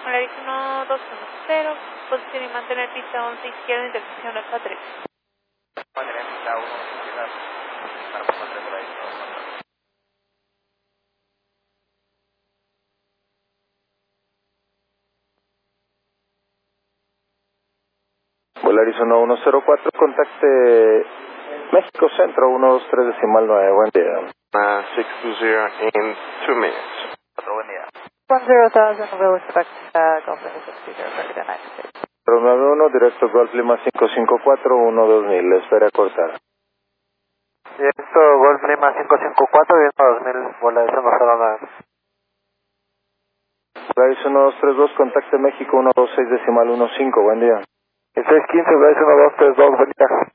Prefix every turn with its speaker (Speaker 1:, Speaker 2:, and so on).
Speaker 1: Polaris 1210, posición y mantener pista 11 izquierda, intersección Alfa 3.
Speaker 2: Mantener pista 1 izquierda, para comandante Polaris 1210.
Speaker 3: Polaris 1104, contacte México Centro 123.9, buen día.
Speaker 4: 620 in 2 minutes.
Speaker 2: Buen día.
Speaker 5: 10,000, will expect Gulf Lima 620 for the United States.
Speaker 3: 091, directo Golf Lima 554, 12000, espera cortar.
Speaker 2: Directo Golf Lima 554, directo 2000, Polaris 109.
Speaker 3: Polaris 1232, contacte México 126.15, buen día.
Speaker 2: 1615, Polaris 1232, buen día.